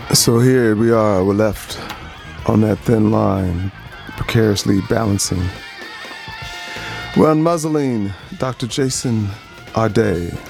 So here we are, we're left on that thin line, precariously balancing. We're unmuzzling Dr. Jason Arday.